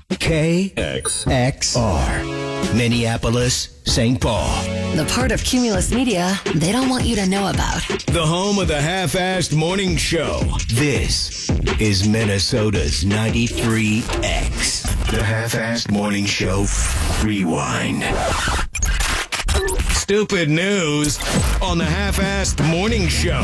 KXR, Minneapolis, St. Paul. The part of Cumulus Media they don't want you to know about. The home of the half-assed morning show. This is Minnesota's 93X. The half-assed morning show. Rewind. Stupid news on the half-assed morning show.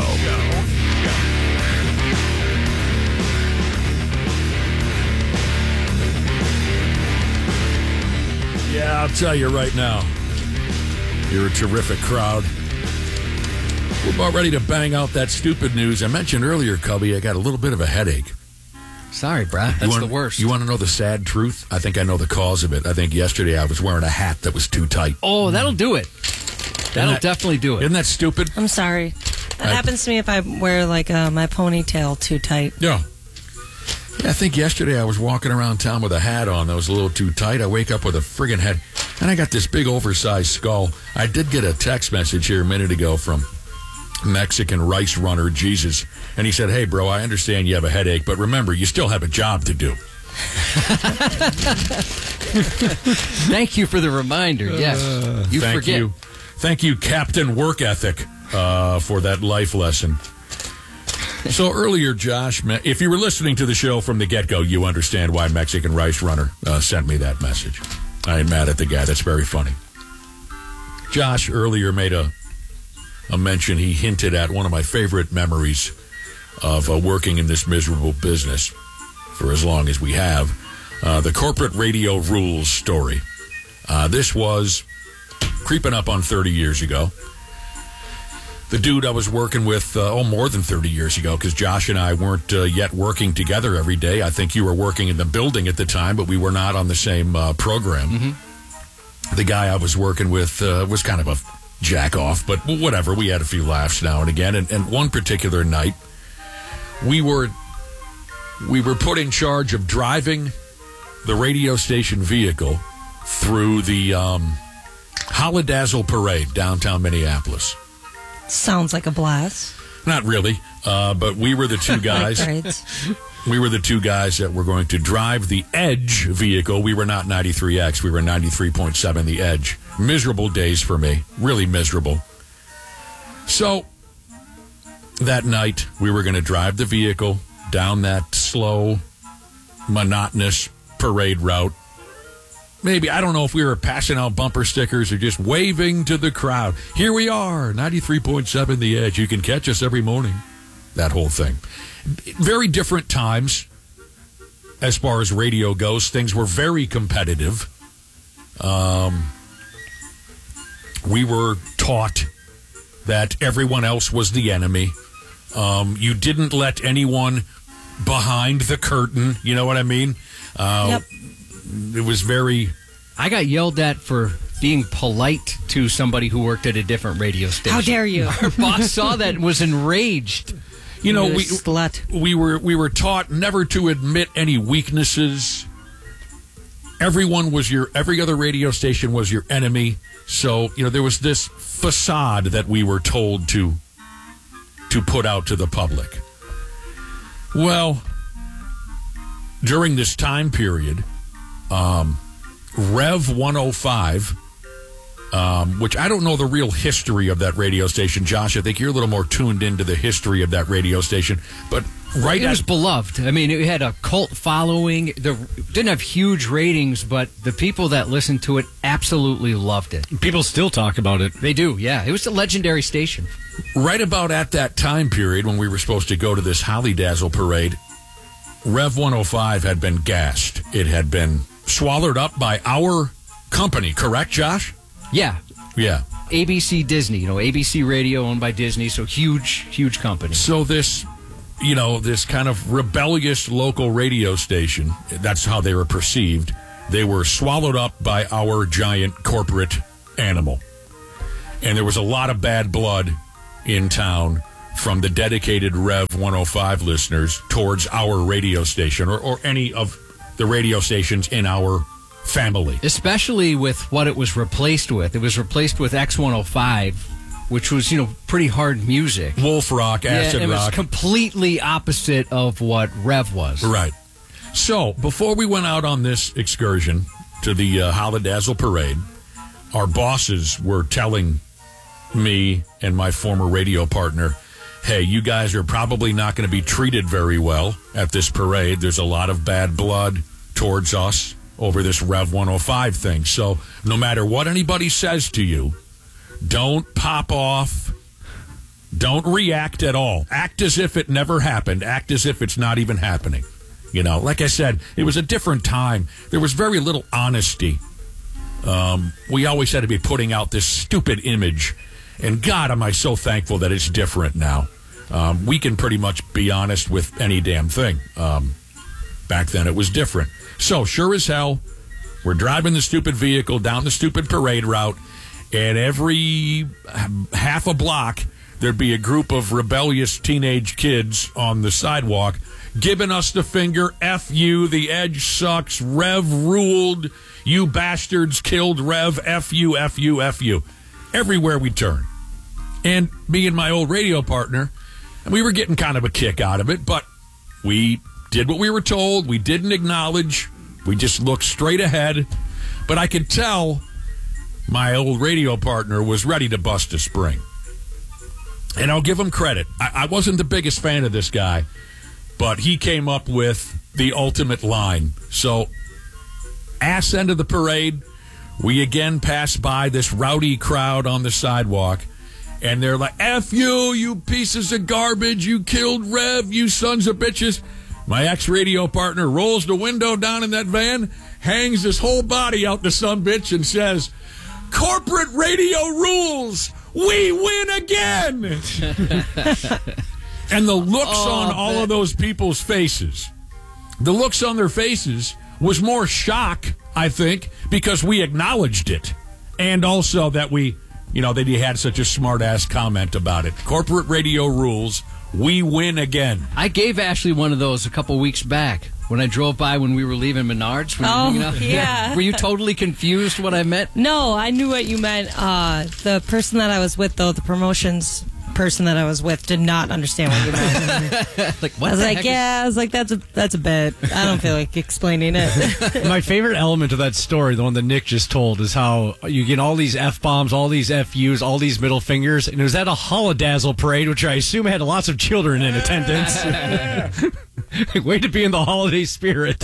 Yeah, I'll tell you right now, you're a terrific crowd. We're about ready to bang out that stupid news. I mentioned earlier, Cubby, I got a little bit of a headache. Sorry, Brad. That's the worst. You want to know the sad truth? I think I know the cause of it. I think yesterday I was wearing a hat that was too tight. Oh, that'll do it. That'll definitely do it. Isn't that stupid? I'm sorry. That happens to me if I wear like my ponytail too tight. Yeah. I think yesterday I was walking around town with a hat on that was a little too tight. I wake up with a friggin' head, and I got this big oversized skull. I did get a text message here a minute ago from Mexican rice runner Jesus, and he said, "Hey, bro, I understand you have a headache, but remember, you still have a job to do." Thank you for the reminder. Yes, you thank forget. You. Thank you, Captain Work Ethic, for that life lesson. So earlier, Josh, if you were listening to the show from the get-go, you understand why Mexican Rice Runner sent me that message. I ain't mad at the guy. That's very funny. Josh earlier made a mention. He hinted at one of my favorite memories of working in this miserable business for as long as we have, the corporate radio rules story. This was creeping up on 30 years ago. The dude I was working with, more than 30 years ago, because Josh and I weren't yet working together every day. I think you were working in the building at the time, but we were not on the same program. Mm-hmm. The guy I was working with was kind of a jack-off, but whatever. We had a few laughs now and again. And one particular night, we were put in charge of driving the radio station vehicle through the Holidazzle Parade, downtown Minneapolis. Sounds like a blast. Not really, but we were the two guys. We were the two guys that were going to drive the Edge vehicle. We were not 93X. We were 93.7, the Edge. Miserable days for me. Really miserable. So, that night, we were going to drive the vehicle down that slow, monotonous parade route. Maybe, I don't know if we were passing out bumper stickers or just waving to the crowd. Here we are, 93.7 The Edge. You can catch us every morning. That whole thing. Very different times as far as radio goes. Things were very competitive. We were taught that everyone else was the enemy. You didn't let anyone behind the curtain. You know what I mean? Yep. It was very... I got yelled at for being polite to somebody who worked at a different radio station. How dare you? Our boss saw that and was enraged. You know, slut. we were taught never to admit any weaknesses. Every other radio station was your enemy. So, you know, there was this facade that we were told to put out to the public. Well, during this time period, Rev 105, which I don't know the real history of that radio station. Josh, I think you're a little more tuned into the history of that radio station. But it was beloved. I mean, it had a cult following. It didn't have huge ratings, but the people that listened to it absolutely loved it. People still talk about it. They do, yeah. It was a legendary station. Right about at that time period when we were supposed to go to this Holidazzle Parade, Rev 105 had been gassed. It had been swallowed up by our company, correct, Josh? Yeah. Yeah. ABC Disney, ABC Radio owned by Disney, so huge company. So this kind of rebellious local radio station, that's how they were perceived. They were swallowed up by our giant corporate animal. And there was a lot of bad blood in town from the dedicated Rev 105 listeners towards our radio station or any of the radio stations in our family. Especially with what it was replaced with. It was replaced with X105, which was, pretty hard music. Wolf rock, acid rock. It was completely opposite of what Rev was. Right. So, before we went out on this excursion to the Holidazzle Parade, our bosses were telling me and my former radio partner, hey, you guys are probably not going to be treated very well at this parade. There's a lot of bad blood towards us over this Rev 105 thing. So no matter what anybody says to you, don't pop off. Don't react at all. Act as if it never happened. Act as if it's not even happening. You know, like I said, it was a different time. There was very little honesty. We always had to be putting out this stupid image. And God, am I so thankful that it's different now. We can pretty much be honest with any damn thing. Back then it was different. So, sure as hell, we're driving the stupid vehicle down the stupid parade route, and every half a block, there'd be a group of rebellious teenage kids on the sidewalk giving us the finger, F you, the edge sucks, Rev ruled, you bastards killed Rev, F you, F you, F you. Everywhere we turn. And me and my old radio partner, we were getting kind of a kick out of it, but we did what we were told. We didn't acknowledge. We just looked straight ahead. But I could tell my old radio partner was ready to bust a spring. And I'll give him credit. I wasn't the biggest fan of this guy, but he came up with the ultimate line. So, ass end of the parade, we again pass by this rowdy crowd on the sidewalk, and they're like, F you, you pieces of garbage, you killed Rev, you sons of bitches. My ex-radio partner rolls the window down in that van, hangs his whole body out the sumbitch, and says, corporate radio rules, we win again! And the looks on all of those people's faces, the looks on their faces was more shock, I think, because we acknowledged it. And also that that he had such a smart-ass comment about it. Corporate radio rules, we win again. I gave Ashley one of those a couple weeks back when I drove by when we were leaving Menards. Yeah. Were you totally confused what I meant? No, I knew what you meant. The person that I was with, though, the promotions person that I was with, did not understand what you meant. Like, what I was the like, heck yeah, I was like, that's a bit. I don't feel like explaining it. My favorite element of that story, the one that Nick just told, is how you get all these F-bombs, all these FUs, all these middle fingers, and it was at a Holidazzle parade, which I assume had lots of children in attendance. Way to be in the holiday spirit.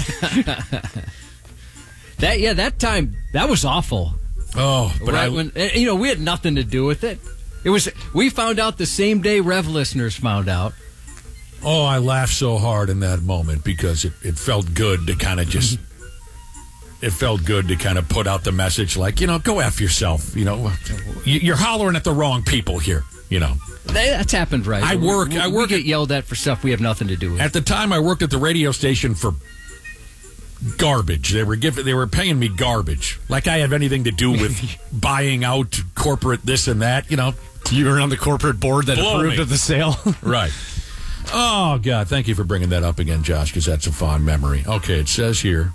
That time, that was awful. Oh, but right when we had nothing to do with it. We found out the same day Rev listeners found out. Oh, I laughed so hard in that moment because it felt good to kind of just... It felt good to kind of put out the message like, go F yourself. You're hollering at the wrong people here, That's happened, right? We get yelled at for stuff we have nothing to do with. At the time, I worked at the radio station for garbage. They were paying me garbage. Like I have anything to do with buying out corporate this and that, You were on the corporate board that approved of the sale. Right. Oh, God. Thank you for bringing that up again, Josh, because that's a fond memory. Okay, it says here,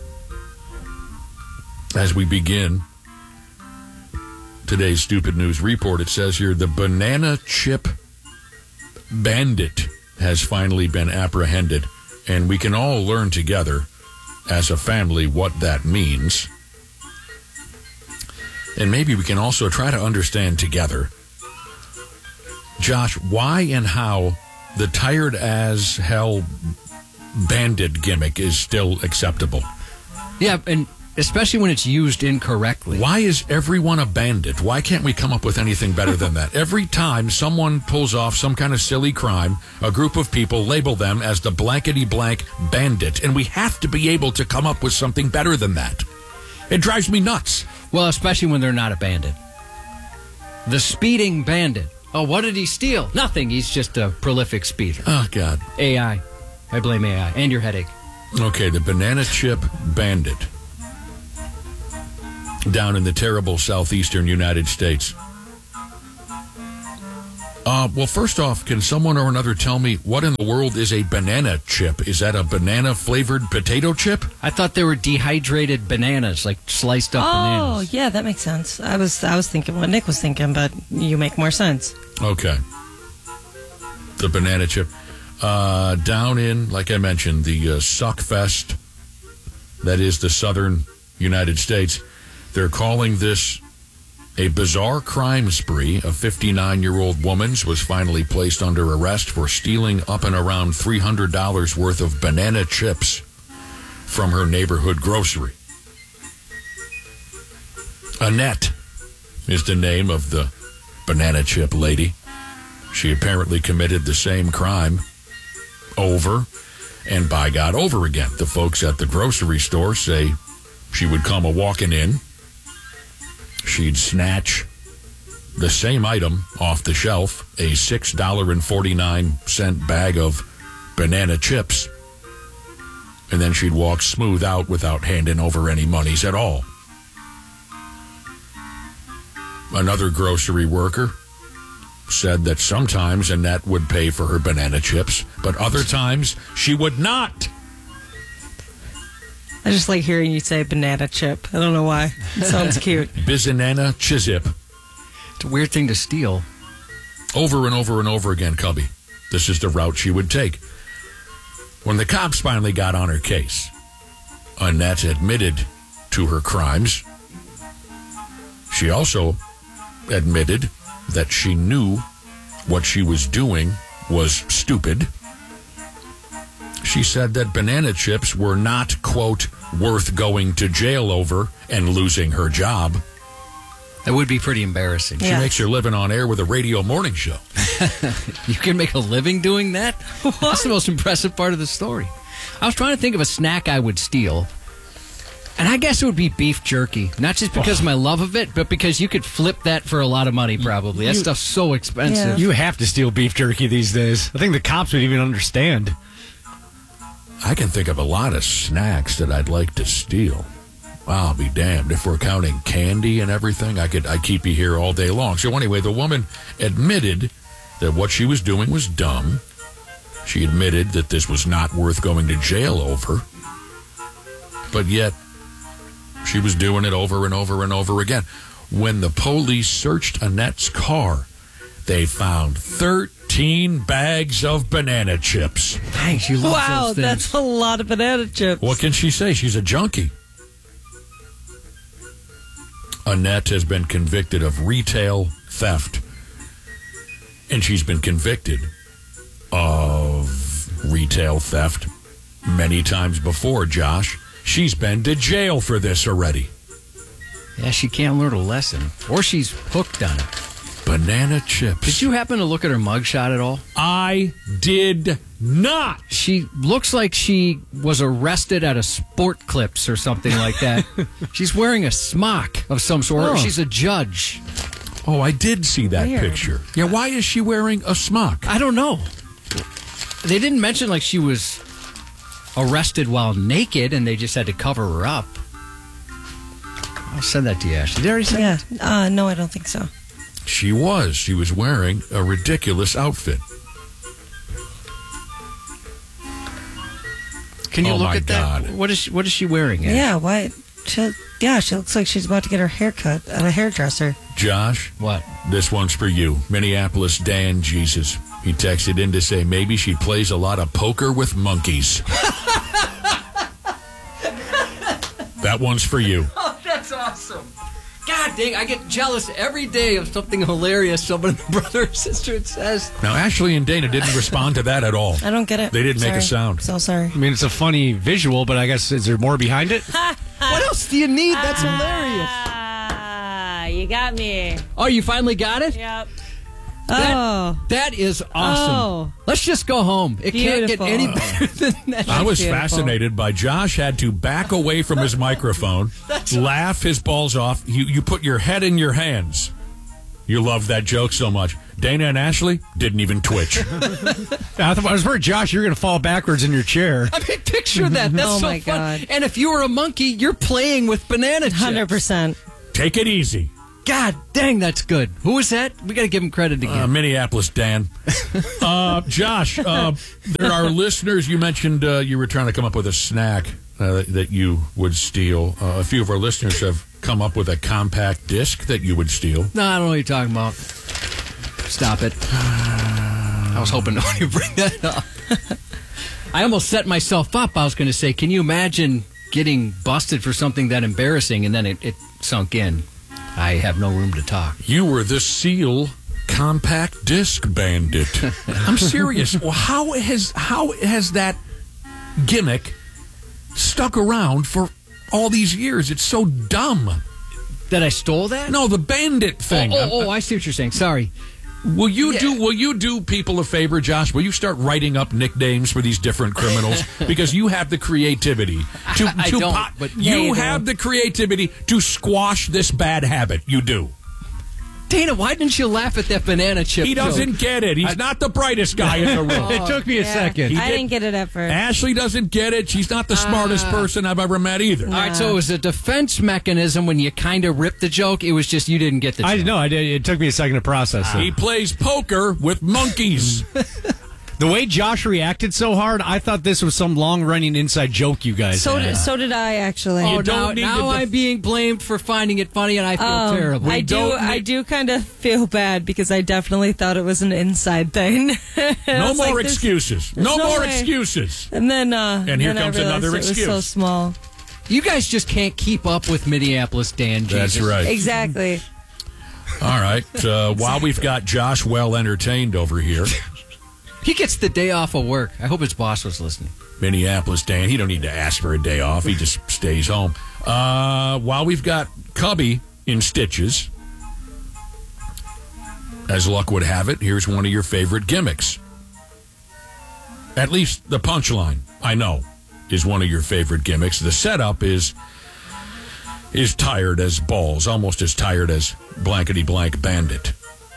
as we begin today's Stupid News Report, it says here, the banana chip bandit has finally been apprehended, and we can all learn together as a family what that means. And maybe we can also try to understand together, Josh, why and how the tired as hell bandit gimmick is still acceptable. Yeah, and especially when it's used incorrectly. Why is everyone a bandit? Why can't we come up with anything better than that? Every time someone pulls off some kind of silly crime, a group of people label them as the blankety-blank bandit, and we have to be able to come up with something better than that. It drives me nuts. Well, especially when they're not a bandit. The speeding bandit. Oh, what did he steal? Nothing. He's just a prolific speeder. Oh, God. AI. I blame AI. And your headache. Okay, the banana chip bandit. Down in the terrible southeastern United States. Well, first off, can someone or another tell me what in the world is a banana chip? Is that a banana-flavored potato chip? I thought they were dehydrated bananas, like sliced up bananas. Oh, yeah, that makes sense. I was thinking what Nick was thinking, but you make more sense. Okay. The banana chip. down in, like I mentioned, the Suckfest, that is the southern United States. They're calling this a bizarre crime spree. A 59-year-old woman was finally placed under arrest for stealing up and around $300 worth of banana chips from her neighborhood grocery. Annette is the name of the banana chip lady. She apparently committed the same crime over and by God over again. The folks at the grocery store say she would come a-walking in. She'd snatch the same item off the shelf, a $6.49 bag of banana chips, and then she'd walk smooth out without handing over any monies at all. Another grocery worker said that sometimes Annette would pay for her banana chips, but other times she would not. I just like hearing you say banana chip. I don't know why. It sounds cute. Bisanana chizip. It's a weird thing to steal. Over and over and over again, Cubby. This is the route she would take. When the cops finally got on her case, Annette admitted to her crimes. She also admitted that she knew what she was doing was stupid. She said that banana chips were not, quote, worth going to jail over and losing her job. That would be pretty embarrassing. She makes her living on air with a radio morning show. You can make a living doing that? What? That's the most impressive part of the story. I was trying to think of a snack I would steal. And I guess it would be beef jerky. Not just because of my love of it, but because you could flip that for a lot of money, probably. That stuff's so expensive. Yeah. You have to steal beef jerky these days. I think the cops would even understand. I can think of a lot of snacks that I'd like to steal. Well, I'll be damned. If we're counting candy and everything, I'd keep you here all day long. So anyway, the woman admitted that what she was doing was dumb. She admitted that this was not worth going to jail over. But yet, she was doing it over and over and over again. When the police searched Annette's car, they found 13 bags of banana chips. Dang, she loves Wow, those things. that's a lot of banana chips. What can she say? She's a junkie. Annette has been convicted of retail theft. And she's been convicted of retail theft many times before, Josh. She's been to jail for this already. Yeah, she can't learn a lesson. Or she's hooked on it. Banana chips. Did you happen to look at her mugshot at all? I did not. She looks like she was arrested at a Sport Clips or something like that. She's wearing a smock of some sort. Oh. She's a judge. Oh, I did see that Weird. picture. Yeah, why is she wearing a smock? I don't know. They didn't mention like she was arrested while naked and they just had to cover her up. I'll send that to you, Ashley. Did I already say Yeah. that? No, I don't think so. She was. She was wearing a ridiculous outfit. Can you Oh, look my at that? God. What is she wearing? Ash? Yeah, why? She looks like she's about to get her hair cut at a hairdresser. Josh, What? this one's for you. Minneapolis Dan Jesus. He texted in to say maybe she plays a lot of poker with monkeys. That one's for you. Oh, that's awesome. God dang, I get jealous every day of something hilarious someone, brother or sister, says. Now, Ashley and Dana didn't respond to that at all. I don't get it. They didn't make a sound. So sorry. I mean, it's a funny visual, but I guess, is there more behind it? What else do you need? That's hilarious. You got me. Oh, you finally got it? Yep. That is awesome. Oh. Let's just go home. It can't get Beautiful. any better than that. I was beautiful. fascinated by Josh had to back away from his microphone, laugh his balls off. You put your head in your hands. You loved that joke so much. Dana and Ashley didn't even twitch. I was worried, Josh, you're going to fall backwards in your chair. I mean, picture that. That's Oh, so my fun. God. And if you were a monkey, you're playing with banana chips. 100%. Take it easy. God dang, that's good. Who was that? We got to give him credit again. Minneapolis Dan. Josh, there are listeners. You mentioned you were trying to come up with a snack that you would steal. A few of our listeners have come up with a compact disc that you would steal. No, I don't know what you're talking about. Stop it. I was hoping nobody would bring that up. I almost set myself up. I was going to say, can you imagine getting busted for something that embarrassing? And then it sunk in. I have no room to talk. You were the Seal compact disc bandit. I'm serious. Well, how has that gimmick stuck around for all these years? It's so dumb. That I stole that? No, the bandit thing. Oh, I see what you're saying. Sorry. Will you do people a favor, Josh? Will you start writing up nicknames for these different criminals? Because you have the creativity I don't, but you have the creativity to squash this bad habit. You do. Dana, why didn't you laugh at that banana chip He doesn't joke? get it. He's not the brightest guy in the room. It took me a second. I didn't get it at first. Ashley doesn't get it. She's not the smartest person I've ever met either. All right, so it was a defense mechanism when you kind of ripped the joke. It was just you didn't get the joke. I know. It took me a second to process it. He plays poker with monkeys. The way Josh reacted so hard, I thought this was some long-running inside joke you guys had. So did I, actually. Oh, don't need now to I'm being blamed for finding it funny, and I feel terrible. I do kind of feel bad because I definitely thought it was an inside thing. No more excuses. No more way. excuses. And then, And here then comes I realized another it was excuse. so small. You guys just can't keep up with Minneapolis Dan. Jesus. That's right. Exactly. All right. While we've got Josh well entertained over here, He gets the day off of work. I hope his boss was listening. Minneapolis Dan, he don't need to ask for a day off. He just stays home. While we've got Cubby in stitches, as luck would have it, here's one of your favorite gimmicks. At least the punchline, I know, is one of your favorite gimmicks. The setup is tired as balls, almost as tired as blankety blank bandit.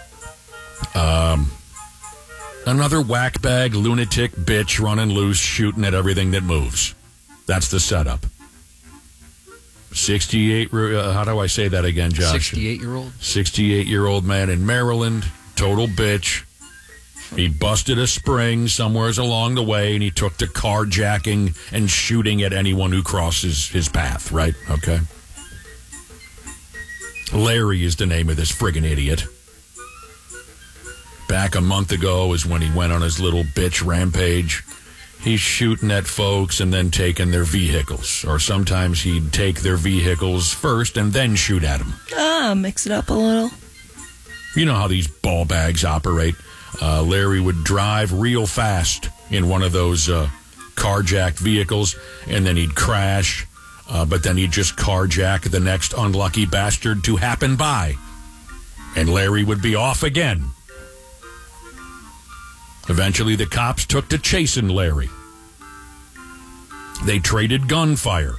Another whack-bag, lunatic bitch running loose, shooting at everything that moves. That's the setup. 68, how do I say that again, Josh? 68-year-old? 68-year-old man in Maryland, total bitch. He busted a spring somewhere along the way, and he took to carjacking and shooting at anyone who crosses his path, right? Okay. Larry is the name of this friggin' idiot. Back a month ago is when he went on his little bitch rampage. He's shooting at folks and then taking their vehicles. Or sometimes he'd take their vehicles first and then shoot at them. Mix it up a little. You know how these ball bags operate. Larry would drive real fast in one of those carjacked vehicles, and then he'd crash, but then he'd just carjack the next unlucky bastard to happen by. And Larry would be off again. Eventually, the cops took to chasing Larry. They traded gunfire.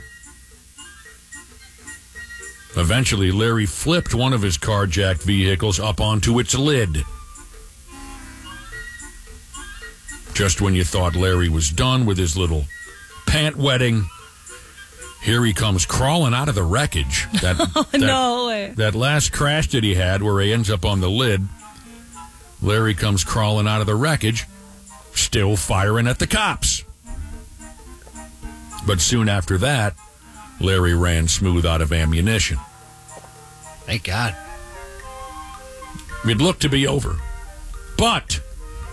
Eventually, Larry flipped one of his carjacked vehicles up onto its lid. Just when you thought Larry was done with his little pant wetting, here he comes crawling out of the wreckage. No way. That last crash that he had where he ends up on the lid, Larry comes crawling out of the wreckage, still firing at the cops. But soon after that, Larry ran smooth out of ammunition. Thank God. It looked to be over. But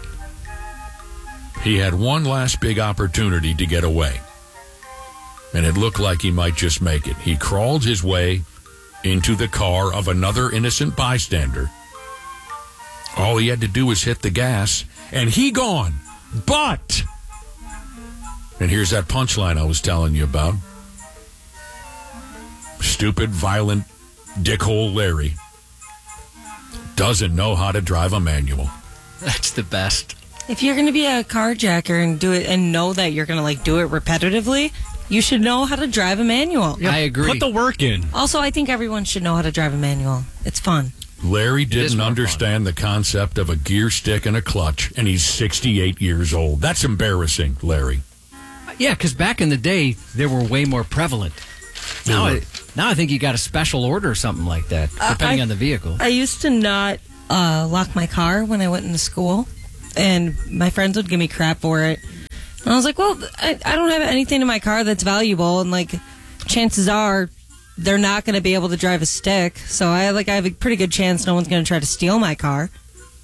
he had one last big opportunity to get away. And it looked like he might just make it. He crawled his way into the car of another innocent bystander. All he had to do was hit the gas, and he gone. But, and here's that punchline I was telling you about. Stupid, violent, dickhole Larry doesn't know how to drive a manual. That's the best. If you're going to be a carjacker and do it and know that you're going to do it repetitively, you should know how to drive a manual. I agree. Put the work in. Also, I think everyone should know how to drive a manual. It's fun. Larry is didn't more understand the concept of a gear stick and a clutch, and he's 68 years old. That's embarrassing, Larry. Yeah, because back in the day, they were way more prevalent. Now I think you got a special order or something like that, depending on the vehicle. I used to not lock my car when I went into school, and my friends would give me crap for it. And I was like, well, I don't have anything in my car that's valuable, and chances are they're not going to be able to drive a stick. So I have a pretty good chance no one's going to try to steal my car.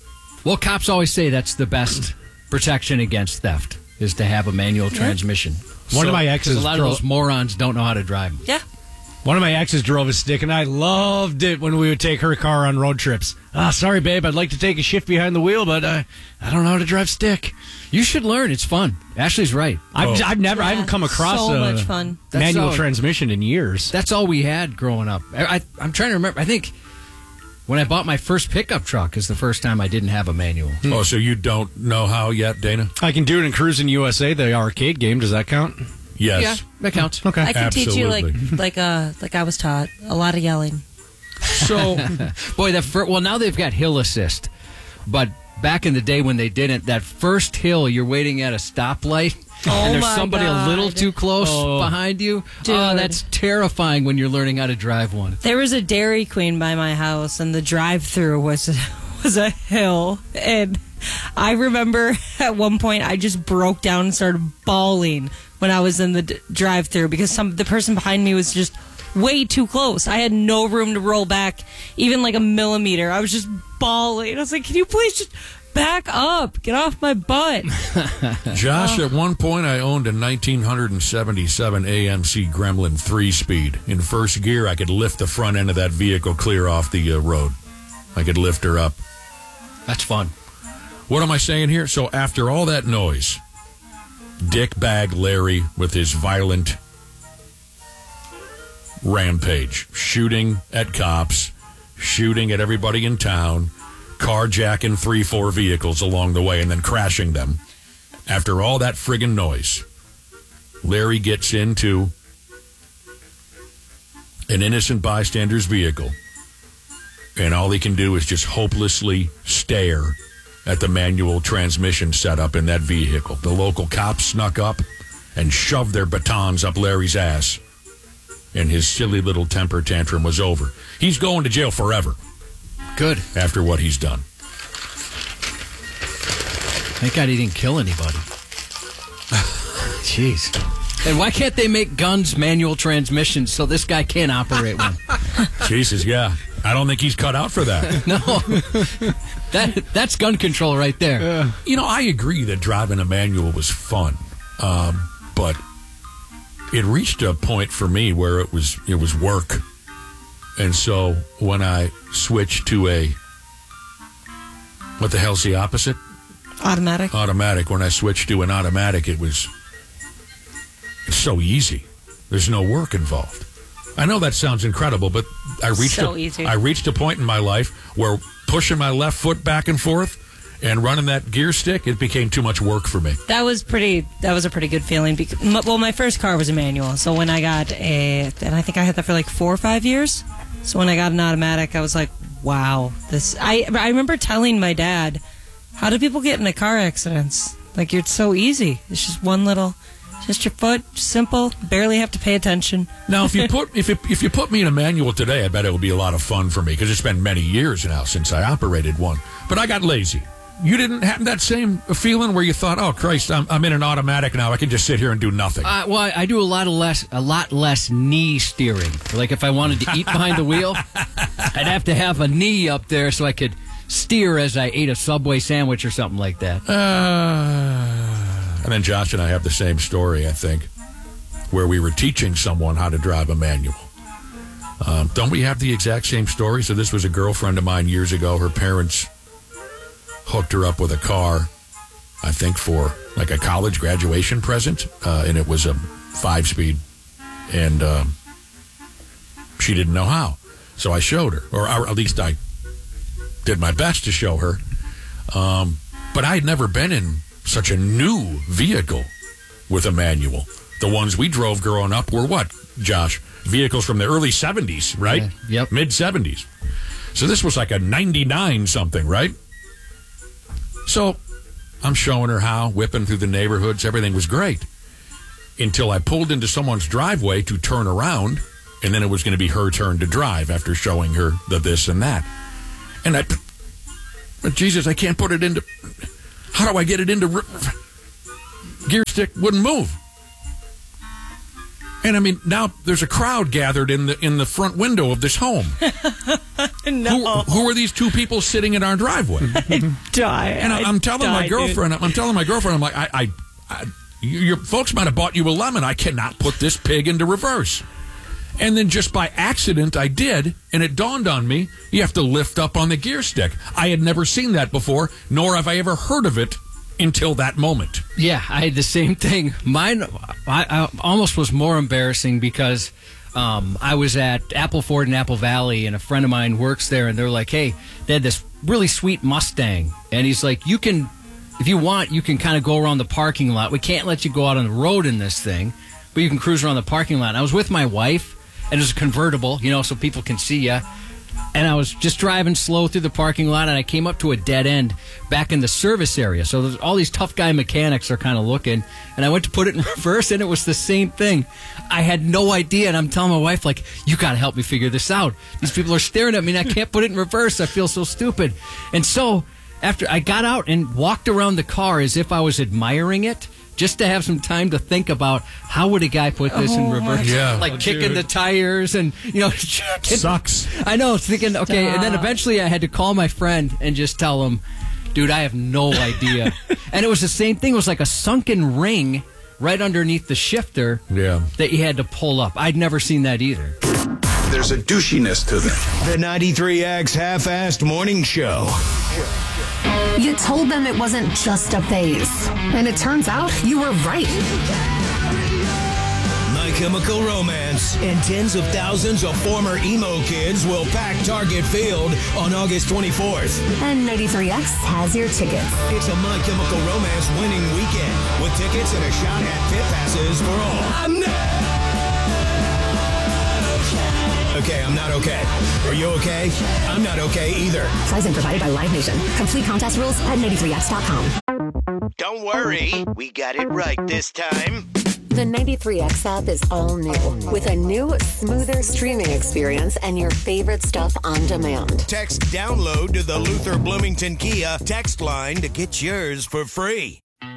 Well, cops always say that's the best protection against theft is to have a manual transmission. One of my Because exes a lot of those morons don't know how to drive. Yeah. One of my exes drove a stick, and I loved it when we would take her car on road trips. Sorry, babe, I'd like to take a shift behind the wheel, but I don't know how to drive stick. You should learn. It's fun. Ashley's right. I haven't come across so a much fun. manual That's transmission in years. That's all we had growing up. I'm trying to remember. I think when I bought my first pickup truck is the first time I didn't have a manual. Oh, so you don't know how yet, Dana? I can do it in Cruising USA, the arcade game. Does that count? Yes. Yeah, that counts. Okay. I can teach you Absolutely. like I was taught. A lot of yelling. So, Boy, well, now they've got hill assist. But back in the day when they didn't, that first hill, you're waiting at a stoplight. Oh, and there's my somebody God. a little too close behind you. Dude. Oh, that's terrifying when you're learning how to drive one. There was a Dairy Queen by my house, and the drive-through was a hill. And I remember at one point I just broke down and started bawling when I was in the drive-through because the person behind me was just way too close. I had no room to roll back, even like a millimeter. I was just bawling. I was like, "Can you please just back up? Get off my butt." Josh, at one point I owned a 1977 AMC Gremlin 3-speed. In first gear, I could lift the front end of that vehicle clear off the road. I could lift her up. That's fun. What am I saying here? So after all that noise, Dick Bag Larry with his violent rampage, shooting at cops, shooting at everybody in town, carjacking 3-4 vehicles along the way and then crashing them. After all that friggin' noise, Larry gets into an innocent bystander's vehicle, and all he can do is just hopelessly stare at the manual transmission setup in that vehicle. The local cops snuck up and shoved their batons up Larry's ass, and his silly little temper tantrum was over. He's going to jail forever. Good. After what he's done. Thank God he didn't kill anybody. Jeez. And why can't they make guns manual transmissions so this guy can't operate one? Jesus, yeah. I don't think he's cut out for that. No. That's gun control right there. You know, I agree that driving a manual was fun, but it reached a point for me where it was work. And so when I switched to what the hell's the opposite? Automatic. Automatic. When I switched to an automatic, it's so easy. There's no work involved. I know that sounds incredible, but I reached a point in my life where pushing my left foot back and forth and running that gear stick, it became too much work for me. That was a pretty good feeling. Well, my first car was a manual, so when I got and I think I had that for like 4 or 5 years. So when I got an automatic, I was like, wow, this. I remember telling my dad, how do people get into car accidents? Like, it's so easy. It's just one little, just your foot, simple, barely have to pay attention. Now, if you put me in a manual today, I bet it would be a lot of fun for me because it's been many years now since I operated one. But I got lazy. You didn't have that same feeling where you thought, "Oh Christ, I'm in an automatic now. I can just sit here and do nothing." Well, I do a lot less knee steering. Like if I wanted to eat behind the wheel, I'd have to have a knee up there so I could steer as I ate a Subway sandwich or something like that. And then Josh and I have the same story, I think, where we were teaching someone how to drive a manual. Don't we have the exact same story? So this was a girlfriend of mine years ago. Her parents hooked her up with a car, I think for like a college graduation present, and it was a 5-speed, and she didn't know how. So I showed her, or at least I did my best to show her. But I had never been in such a new vehicle with a manual. The ones we drove growing up were what, Josh? Vehicles from the early 70s, right? Yeah, yep. Mid 70s. So this was like a 99 something, right? So I'm showing her how, whipping through the neighborhoods. Everything was great until I pulled into someone's driveway to turn around, and then it was going to be her turn to drive after showing her the this and that. And but Jesus, I can't put it into. How do I get it into gear stick? Wouldn't move. And I mean, now there's a crowd gathered in the front window of this home. No. Who are these two people sitting in our driveway? And I'm telling my girlfriend, I'm like, your folks might have bought you a lemon. I cannot put this pig into reverse. And then just by accident, I did, and it dawned on me, you have to lift up on the gear stick. I had never seen that before, nor have I ever heard of it until that moment. Yeah, I had the same thing. Mine, I almost was more embarrassing because I was at Apple Ford in Apple Valley, and a friend of mine works there, and they're like, hey, they had this really sweet Mustang, and he's like, you can, if you want, you can kind of go around the parking lot. We can't let you go out on the road in this thing, but you can cruise around the parking lot. And I was with my wife, and it was a convertible, so people can see you. And I was just driving slow through the parking lot, and I came up to a dead end back in the service area. So there's all these tough guy mechanics are kind of looking, and I went to put it in reverse, and it was the same thing. I had no idea, and I'm telling my wife, like, you got to help me figure this out. These people are staring at me, and I can't put it in reverse. I feel so stupid. And so after I got out and walked around the car as if I was admiring it, just to have some time to think about how would a guy put this in reverse. Yeah. Like kicking the tires and, Sucks. I know, thinking, okay, and then eventually I had to call my friend and just tell him, dude, I have no idea. And it was the same thing. It was like a sunken ring right underneath the shifter that you had to pull up. I'd never seen that either. There's a douchiness to them. The 93X Half-Assed Morning Show. You told them it wasn't just a phase. And it turns out you were right. My Chemical Romance and tens of thousands of former emo kids will pack Target Field on August 24th. And 93X has your tickets. It's a My Chemical Romance winning weekend with tickets and a shot at pit passes for all. I'm not okay. I'm not okay. Are you okay? I'm not okay either. Pricing provided by Live Nation. Complete contest rules at 93X.com. Don't worry. We got it right this time. The 93X app is all new with a new, smoother streaming experience and your favorite stuff on demand. Text download to the Luther Bloomington Kia text line to get yours for free.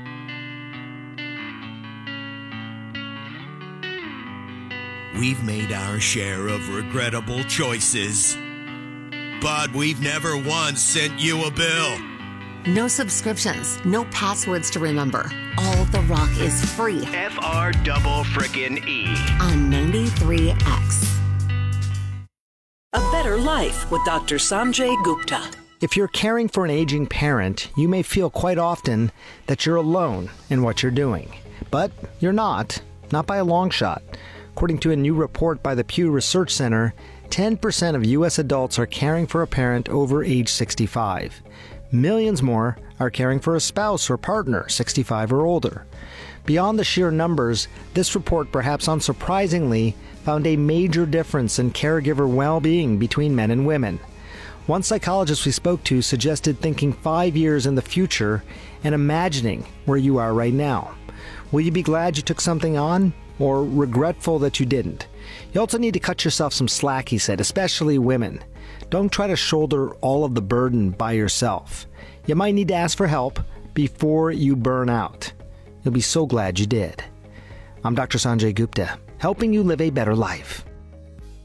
We've made our share of regrettable choices, but we've never once sent you a bill. No subscriptions, no passwords to remember. All the rock is free. FR-double-frickin-E. On 93X. A Better Life with Dr. Sanjay Gupta. If you're caring for an aging parent, you may feel quite often that you're alone in what you're doing. But you're not by a long shot. According to a new report by the Pew Research Center, 10% of U.S. adults are caring for a parent over age 65. Millions more are caring for a spouse or partner 65 or older. Beyond the sheer numbers, this report, perhaps unsurprisingly, found a major difference in caregiver well-being between men and women. One psychologist we spoke to suggested thinking 5 years in the future and imagining where you are right now. Will you be glad you took something on, or regretful that you didn't? You also need to cut yourself some slack, he said, especially women. Don't try to shoulder all of the burden by yourself. You might need to ask for help before you burn out. You'll be so glad you did. I'm Dr. Sanjay Gupta, helping you live a better life.